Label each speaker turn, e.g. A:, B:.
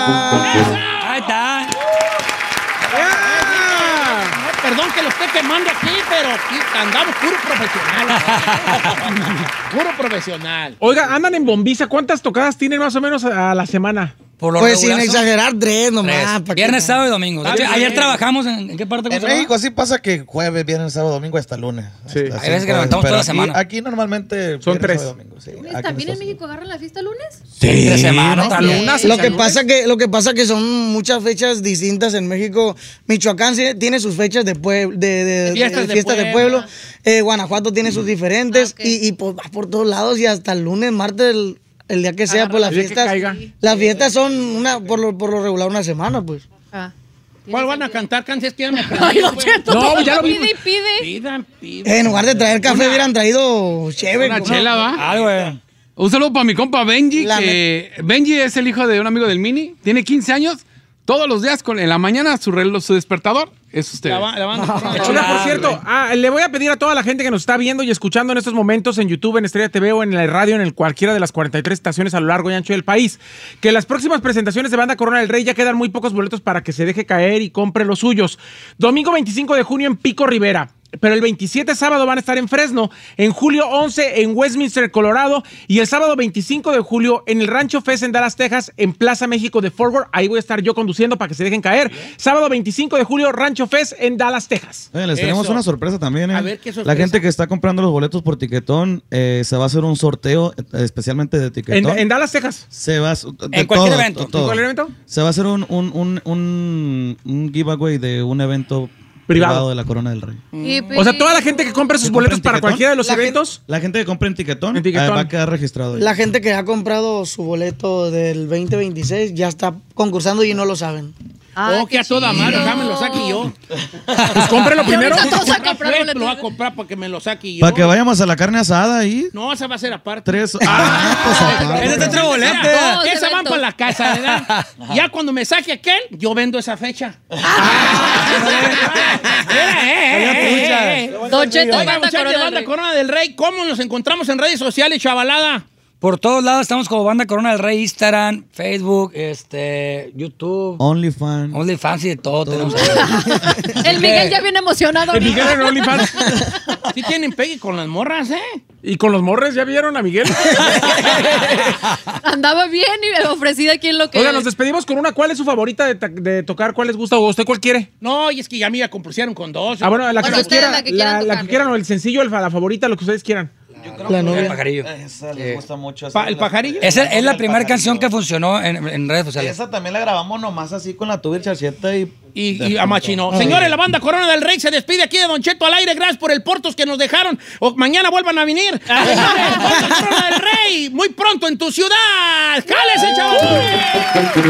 A: Ahí está.
B: Perdón que lo esté quemando aquí, pero aquí andamos puro profesional. Puro profesional.
C: Oiga, andan en Bombiza. ¿Cuántas tocadas tienen más o menos a la semana?
A: Por lo
D: Pues sin
A: regular son
D: exagerar, 3 nomás.
A: tres. Viernes, sábado y domingo. De hecho,
B: Está
A: ayer
B: bien.
A: trabajamos en qué parte?
E: En México así pasa que jueves, viernes, sábado, domingo hasta lunes.
C: Sí.
E: Hasta
A: Hay veces que
E: cinco,
A: levantamos
E: pero
A: toda la semana.
E: Aquí normalmente
C: Son
E: viernes,
C: 3.
E: sábado, domingo. Sí, aquí
F: ¿También
E: no
F: en
E: está
F: México agarran la fiesta lunes?
A: Entre semana,
F: otra
A: también.
F: luna.
D: Lo que pasa que son muchas fechas distintas en México. Michoacán sí tiene sus fechas de
B: Fiestas de
D: fiestas de
B: pueblo.
D: pueblo. Guanajuato tiene sus diferentes.
F: Ok.
D: Y pues va por todos lados y hasta el lunes, martes, el día que sea, pues las
C: el día que
D: fiestas.
C: caiga.
D: Las fiestas son por lo regular una semana, pues.
F: Ah.
B: ¿Cuál van a cantar? Canciones que ya me
F: Ay,
B: aprendí.
F: Don
B: pues.
F: Cheto,
C: No, ya lo vi.
F: pide y pide.
B: Pidan.
D: En lugar de traer café, hubieran traído chévere.
G: Una chela, ¿va?
A: Ah, güey.
G: Un saludo para mi compa Benji,
D: La
G: que Benji es el hijo de un amigo del Mini. Tiene 15 años. Todos los días en la mañana su despertador es usted.
B: La banda.
C: Chula, por cierto, le voy a pedir a toda la gente que nos está viendo y escuchando en estos momentos en YouTube, en Estrella TV o en la radio, en cualquiera de las 43 estaciones a lo largo y ancho del país, que las próximas presentaciones de Banda Corona del Rey ya quedan muy pocos boletos para que se deje caer y compre los suyos. Domingo 25 de junio en Pico Rivera. Pero el 27 sábado van a estar en Fresno, en julio 11 en Westminster, Colorado, y el sábado 25 de julio en el Rancho Fest en Dallas, Texas, en Plaza México de Fort Worth. Ahí voy a estar yo conduciendo para que se dejen caer. Sábado 25 de julio, Rancho Fest en Dallas, Texas.
H: Oye, les tenemos
B: Eso.
H: una sorpresa también.
B: A ver, ¿qué sorpresa?
H: La gente que está comprando los boletos por Tiquetón, se va a hacer un sorteo especialmente de Tiquetón.
C: En Dallas, Texas.
H: Se va
A: En cualquier evento.
C: ¿En cuál evento?
H: Se va a hacer un giveaway de un evento privado de la Corona del Rey.
C: O sea, toda la gente que compre sus
H: ¿Que
C: boletos
H: compren
C: para
H: Tiquetón?
C: cualquiera de los eventos.
H: La gente que compre en Tiquetón,
C: En Tiquetón.
H: va a quedar registrado ahí.
D: La gente que ha comprado su boleto del 2026 ya está concursando y no lo saben.
F: Ah,
B: Que a toda madre, déjame lo saque yo.
C: Pues cómprelo primero.
F: ahorita todos a comprar
B: Pues,
F: boletos.
B: lo voy a comprar para que me lo saque yo.
H: Para que vayamos a la carne asada ahí.
B: No, esa va a ser aparte.
H: 3. Pues aparte.
A: Ese es otro boleto.
F: Dos
B: Esa van
F: eventos.
B: para la casa, ¿verdad? Ya cuando me saque aquel, yo vendo esa fecha.
F: Don Cheto,
B: Oiga,
F: Banda
B: muchachos de
F: Corona del
B: Banda
F: Rey.
B: Corona del Rey, ¿cómo nos encontramos en redes sociales, chavalada?
A: Por todos lados estamos como Banda Corona del Rey, Instagram, Facebook, YouTube, OnlyFans y de todo tenemos ahí.
F: El Miguel ya viene emocionado.
C: El Miguel en OnlyFans.
B: Sí tienen pegue con las morras, ¿eh?
C: Y con los morres, ¿ya vieron a Miguel?
F: Andaba bien y ofrecida aquí en lo que...
C: Oiga, nos despedimos con una. ¿Cuál es su favorita de tocar? ¿Cuál les gusta? ¿O usted cuál quiere?
B: No, y es que ya me ya compusieron con dos.
C: Ah, bueno, la que
F: Bueno,
C: usted quiera.
F: ustedes la que quieran
C: La
F: tocar.
C: que quieran o el sencillo, la favorita, lo que ustedes quieran.
D: La novia.
A: El pajarillo.
H: Esa les gusta mucho.
B: ¿El pajarillo?
A: Esa es la primera canción que funcionó en redes sociales.
H: Esa también la grabamos nomás así con la tuba y charcheta
B: Y a Machino. Señores, la Banda Corona del Rey se despide aquí de Don Cheto al aire. Gracias por el portos que nos dejaron. O mañana vuelvan a venir. Señores, Banda Corona del Rey, muy pronto en tu ciudad. ¡Jálese, chavos!